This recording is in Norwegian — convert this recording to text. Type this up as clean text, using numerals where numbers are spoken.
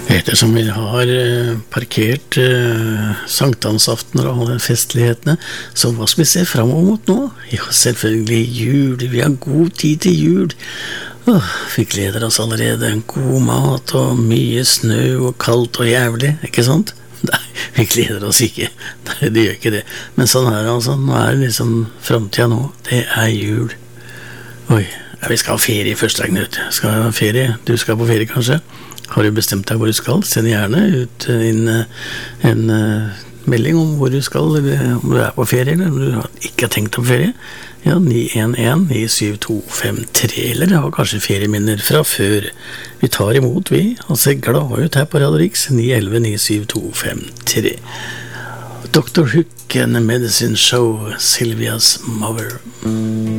Ettersom vi har parkert sankthansaften og alle festlighetene, så hva skal vi se fremover mot nå? Ja, selvfølgelig jul, vi har god tid til jul. Vi gleder oss allerede, god mat og mye snø og kaldt og jævlig, ikke sant? Nei, vi gleder oss ikke. Nei, det gjør ikke det. Men sånn er det altså, nå er det liksom fremtiden nå, det er jul. Oi, vi skal ha ferie først, Ragnhild. Skal ha ferie, du skal på ferie kanskje? Har du bestemt deg hvor du skal? Send gjerne ut en melding om hvor du skal, eller om du er på ferie, eller om du ikke har tenkt på ferie. Ja, 911-97253, eller har kanskje ferieminner fra før. Vi tar imot, vi, og ser glad ut her på Radio Riks, 911-97253. Dr. Hook and the Medicine Show, Sylvia's Mother.